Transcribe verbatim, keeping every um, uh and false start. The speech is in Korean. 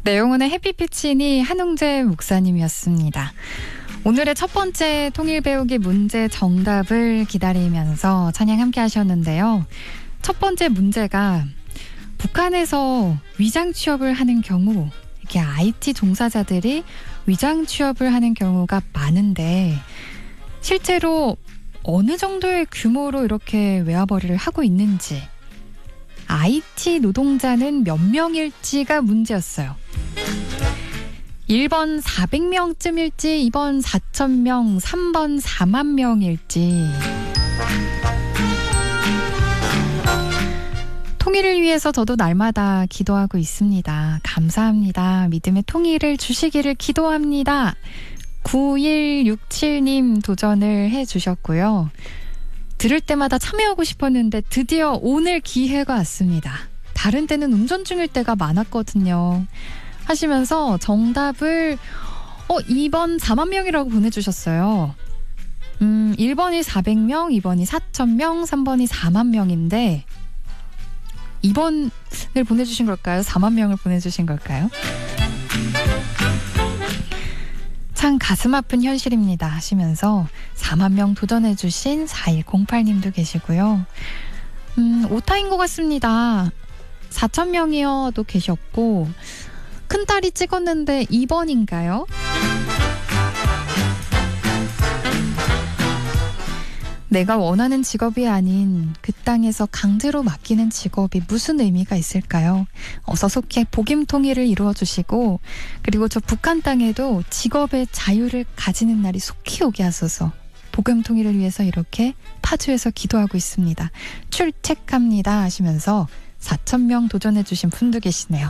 네, 영혼의 해피피치니 한웅재 목사님이었습니다. 오늘의 첫 번째 통일 배우기 문제 정답을 기다리면서 찬양 함께 하셨는데요. 첫 번째 문제가 북한에서 위장 취업을 하는 경우, 이렇게 아이티 종사자들이 위장 취업을 하는 경우가 많은데 실제로 어느 정도의 규모로 이렇게 외화벌이를 하고 있는지, 아이티 노동자는 몇 명일지가 문제였어요. 일 번 사백 명쯤일지, 이 번 사천 명, 삼 번 사만 명일지. 통일을 위해서 저도 날마다 기도하고 있습니다. 감사합니다. 믿음의 통일을 주시기를 기도합니다. 구일육칠 님 도전을 해주셨고요. 들을 때마다 참여하고 싶었는데 드디어 오늘 기회가 왔습니다. 다른 때는 운전 중일 때가 많았거든요. 하시면서 정답을 어, 이 번 사만 명이라고 보내주셨어요. 음, 일 번이 사백 명, 이 번이 사천 명, 삼 번이 사만 명인데 이 번을 보내주신 걸까요? 사만 명을 보내주신 걸까요? 참 가슴 아픈 현실입니다 하시면서 사만 명 도전해주신 사일공팔 님도 계시고요. 음, 오타인 것 같습니다. 사천 명이요도 계셨고, 큰딸이 찍었는데 이 번인가요? 내가 원하는 직업이 아닌 그 땅에서 강제로 맡기는 직업이 무슨 의미가 있을까요? 어서 속히 복임 통일을 이루어주시고, 그리고 저 북한 땅에도 직업의 자유를 가지는 날이 속히 오게 하소서. 복음 통일을 위해서 이렇게 파주에서 기도하고 있습니다. 출첵합니다 하시면서 사천 명 도전해주신 분도 계시네요.